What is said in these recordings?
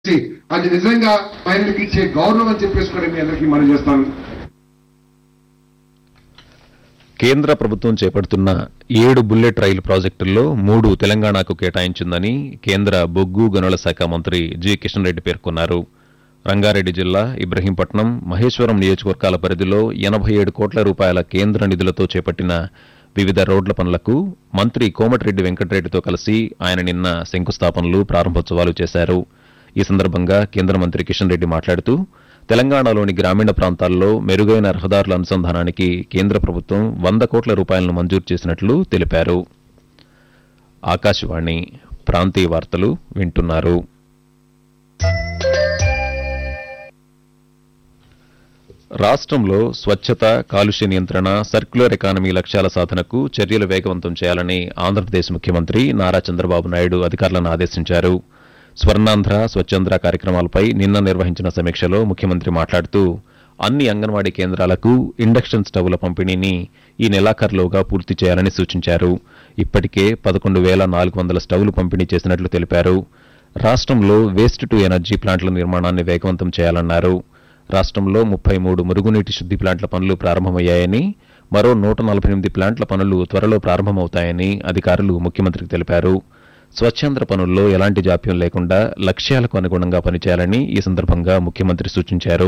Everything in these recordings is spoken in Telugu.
అది నిజంగా ఆయనకి ఇచ్చే గౌరవం అని చెప్పేసి కూడా మీ అందరికీ మనం చేస్తాను. కేంద్ర ప్రభుత్వం చేపడుతున్న 7 బుల్లెట్ రైలు ప్రాజెక్టుల్లో 3 తెలంగాణకు కేటాయించిందని కేంద్ర బొగ్గు గనుల శాఖ మంత్రి జి కిషన్ రెడ్డి పేర్కొన్నారు. రంగారెడ్డి జిల్లా ఇబ్రహీంపట్నం, మహేశ్వరం నియోజకవర్గాల పరిధిలో 87 కోట్ల రూపాయల కేంద్ర నిధులతో చేపట్టిన వివిధ రోడ్ల పనులకు మంత్రి కోమటిరెడ్డి వెంకటరెడ్డితో కలిసి ఆయన నిన్న శంకుస్థాపనలు, ప్రారంభోత్సవాలు చేశారు. ఈ సందర్భంగా కేంద్ర మంత్రి కిషన్ రెడ్డి మాట్లాడుతూ తెలంగాణలోని గ్రామీణ ప్రాంతాల్లో మెరుగైన రహదారుల అనుసంధానానికి కేంద్ర ప్రభుత్వం 100 కోట్ల రూపాయలను మంజూరు చేసినట్లు తెలిపారు. ఆకాశవాణి ప్రాంతీయ వార్తలు వింటున్నారు. రాష్ట్రంలో స్వచ్ఛత, కాలుష్య నియంత్రణ, సర్క్యులర్ ఎకానమీ లక్ష్యాల సాధనకు చర్యలు వేగవంతం చేయాలని ఆంధ్రప్రదేశ్ ముఖ్యమంత్రి నారా చంద్రబాబు నాయుడు అధికారులను ఆదేశించారు. స్వర్ణాంధ్ర, స్వచ్ఛాంధ్ర కార్యక్రమాలపై నిన్న నిర్వహించిన సమీక్షలో ముఖ్యమంత్రి మాట్లాడుతూ అన్ని అంగన్వాడీ కేంద్రాలకు ఇండక్షన్ స్టవ్ల పంపిణీని ఈ నెలాఖరులోగా పూర్తి చేయాలని సూచించారు. ఇప్పటికే 11,400 స్టవ్లు పంపిణీ చేసినట్లు తెలిపారు. రాష్ట్రంలో వేస్ట్ టు ఎనర్జీ ప్లాంట్ల నిర్మాణాన్ని వేగవంతం చేయాలన్నారు. రాష్ట్రంలో 33 మురుగునీటి శుద్ధి ప్లాంట్ల పనులు ప్రారంభమయ్యాయని, మరో 148 ప్లాంట్ల పనులు త్వరలో ప్రారంభమవుతాయని అధికారులు ముఖ్యమంత్రికి తెలిపారు. స్వచ్ఛాంధ్ర పనుల్లో ఎలాంటి జాప్యం లేకుండా లక్ష్యాలకు అనుగుణంగా పనిచేయాలని ఈ సందర్భంగా ముఖ్యమంత్రి సూచించారు.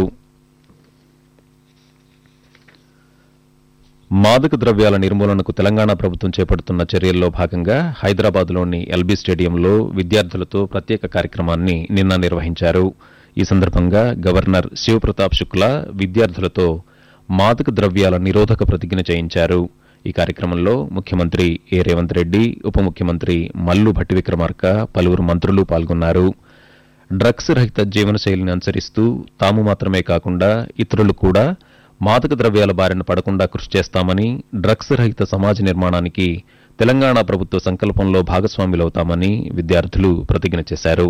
మాదక ద్రవ్యాల నిర్మూలనకు తెలంగాణ ప్రభుత్వం చేపడుతున్న చర్యల్లో భాగంగా హైదరాబాద్లోని ఎల్బీ స్టేడియంలో విద్యార్థులతో ప్రత్యేక కార్యక్రమాన్ని నిన్న నిర్వహించారు. ఈ సందర్భంగా గవర్నర్ శివప్రతాప్ శుక్లా విద్యార్థులతో మాదక ద్రవ్యాల నిరోధక ప్రతిజ్ఞ చేయించారు. ఈ కార్యక్రమంలో ముఖ్యమంత్రి ఏ రేవంత్ రెడ్డి, ఉప ముఖ్యమంత్రి మల్లు భట్టి విక్రమార్క, పలువురు మంత్రులు పాల్గొన్నారు. డ్రగ్స్ రహిత జీవనశైలిని అనుసరిస్తూ తాము మాత్రమే కాకుండా ఇతరులు కూడా మాదక ద్రవ్యాల బారిన పడకుండా కృషి చేస్తామని, డ్రగ్స్ రహిత సమాజ నిర్మాణానికి తెలంగాణ ప్రభుత్వ సంకల్పంలో భాగస్వాములవుతామని విద్యార్థులు ప్రతిజ్ఞ చేశారు.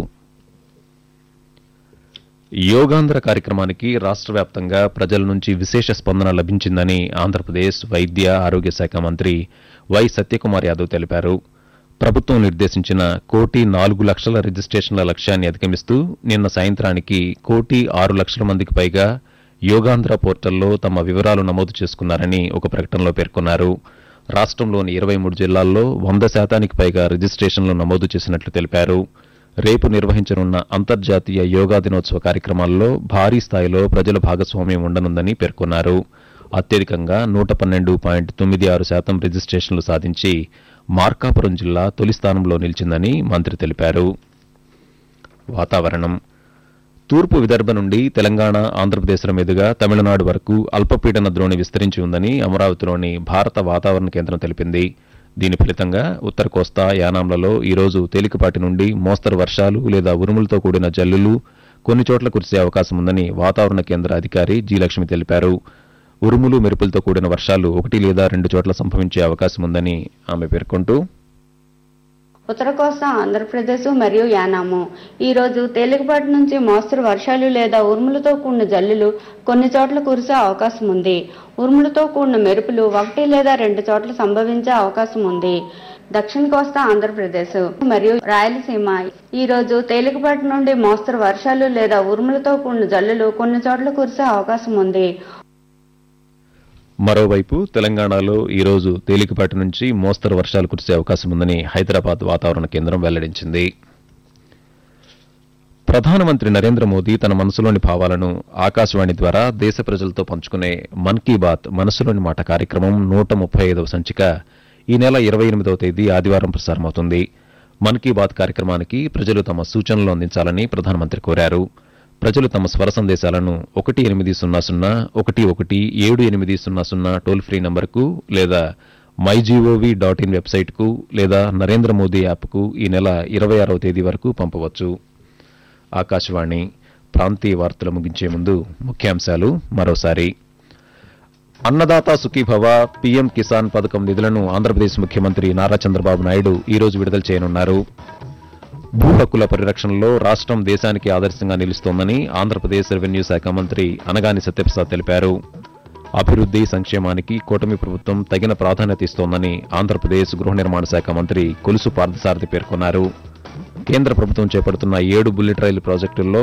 యోగాంధ్ర కార్యక్రమానికి రాష్ట్ర వ్యాప్తంగా ప్రజల నుంచి విశేష స్పందన లభించిందని ఆంధ్రప్రదేశ్ వైద్య ఆరోగ్య శాఖ మంత్రి వై సత్యకుమార్ యాదవ్ తెలిపారు. ప్రభుత్వం నిర్దేశించిన 1,04,00,000 రిజిస్ట్రేషన్ల లక్ష్యాన్ని అధిగమిస్తూ నిన్న సాయంత్రానికి 1,06,00,000 మందికి పైగా యోగాంధ్ర పోర్టల్లో తమ వివరాలు నమోదు చేసుకున్నారని ఒక ప్రకటనలో పేర్కొన్నారు. రాష్ట్రంలోని 23 జిల్లాల్లో 100% పైగా రిజిస్ట్రేషన్లు నమోదు చేసినట్లు తెలిపారు. రేపు నిర్వహించనున్న అంతర్జాతీయ యోగా దినోత్సవ కార్యక్రమాల్లో భారీ స్థాయిలో ప్రజల భాగస్వామ్యం ఉండనుందని పేర్కొన్నారు. అత్యధికంగా 112.96% రిజిస్ట్రేషన్లు సాధించి మార్కాపురం జిల్లా తొలి స్థానంలో నిలిచిందని మంత్రి తెలిపారు. వాతావరణం. తూర్పు విదర్భ నుండి తెలంగాణ, ఆంధ్రప్రదేశ్ల మీదుగా తమిళనాడు వరకు అల్పపీడన ద్రోణి విస్తరించి ఉందని అమరావతిలోని భారత వాతావరణ కేంద్రం తెలిపింది. దీని ఫలితంగా ఉత్తర కోస్తా, యానాంలలో ఈరోజు తేలికపాటి నుండి మోస్తరు వర్షాలు లేదా ఉరుములతో కూడిన జల్లులు కొన్ని చోట్ల కురిసే అవకాశం ఉందని వాతావరణ కేంద్ర అధికారి జి లక్ష్మి తెలిపారు. ఉరుములు, మెరుపులతో కూడిన వర్షాలు 1 లేదా 2 చోట్ల సంభవించే అవకాశం ఉందని ఆమె పేర్కొంటూ ఉత్తర కోస్తా ఆంధ్రప్రదేశ్ మరియు యానాము ఈరోజు తేలికపాటి నుంచి మోస్తరు వర్షాలు లేదా ఉరుములతో కూడిన జల్లులు కొన్ని చోట్ల కురిసే అవకాశం ఉంది. ఉరుములతో కూడిన మెరుపులు 1 లేదా 2 చోట్ల సంభవించే అవకాశం ఉంది. దక్షిణ కోస్తా ఆంధ్రప్రదేశ్ మరియు రాయలసీమ ఈరోజు తేలికపాటి నుండి మోస్తరు వర్షాలు లేదా ఉరుములతో కూడిన జల్లులు కొన్ని చోట్ల కురిసే అవకాశం ఉంది. మరోవైపు తెలంగాణలో ఈరోజు తేలికపాటి నుంచి మోస్తరు వర్షాలు కురిసే అవకాశం ఉందని హైదరాబాద్ వాతావరణ కేంద్రం వెల్లడించింది. ప్రధానమంత్రి నరేంద్ర మోదీ తన మనసులోని భావాలను ఆకాశవాణి ద్వారా దేశ ప్రజలతో పంచుకునే మన్ కీ బాత్ మనసులోని మాట కార్యక్రమం 135వ సంచిక ఈ నెల 28వ తేదీ ఆదివారం ప్రసారమవుతుంది. మన్ కీ బాత్ కార్యక్రమానికి ప్రజలు తమ సూచనలు అందించాలని ప్రధానమంత్రి కోరారు. ప్రజలు తమ స్వర సందేశాలను 1800 టోల్ ఫ్రీ నంబర్కు లేదా mygov.in వెబ్సైట్కు లేదా నరేంద్ర మోదీ యాప్కు ఈ నెల 26వ తేదీ వరకు పంపవచ్చు. ఆకాశవాణి ప్రాంతీయ వార్తలు ముగించే ముందు ముఖ్యాంశాలు మరోసారి. అన్నదాత సుఖీభవ పీఎం కిసాన్ పథకం నిధులను ఆంధ్రప్రదేశ్ ముఖ్యమంత్రి నారా చంద్రబాబు నాయుడు ఈరోజు విడుదల చేయనున్నారు. భూ హక్కుల పరిరక్షణలో రాష్ట్రం దేశానికి ఆదర్శంగా నిలుస్తోందని ఆంధ్రప్రదేశ్ రెవెన్యూ శాఖ మంత్రి అనగాని సత్యప్రసాద్ తెలిపారు. అభివృద్ధి, సంక్షేమానికి కూటమి ప్రభుత్వం తగిన ప్రాధాన్యత ఇస్తోందని ఆంధ్రప్రదేశ్ గృహ నిర్మాణ శాఖ మంత్రి కొలుసు పార్థసారథి పేర్కొన్నారు. కేంద్ర ప్రభుత్వం చేపడుతున్న 7 బుల్లెట్ రైలు ప్రాజెక్టుల్లో